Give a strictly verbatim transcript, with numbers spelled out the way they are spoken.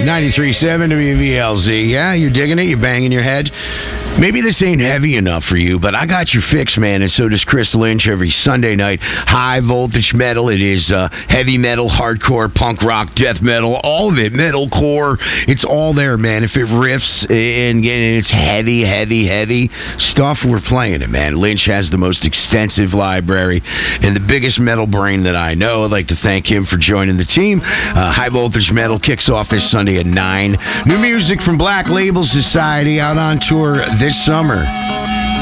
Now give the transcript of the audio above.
ninety-three point seven W V L Z. Yeah, you're digging it? You're banging your head? Maybe this ain't heavy enough for you, but I got your fix, man, and so does Chris Lynch every Sunday night. High voltage metal. It is uh, heavy metal, hardcore, punk rock, death metal, all of it, metalcore. It's all there, man. If it riffs and, and it's heavy, heavy, heavy stuff, we're playing it, man. Lynch has the most extensive library and the biggest metal brain that I know. I'd like to thank him for joining the team. Uh, High Voltage Metal kicks off this Sunday at nine. New music from Black Label Society out on tour this summer.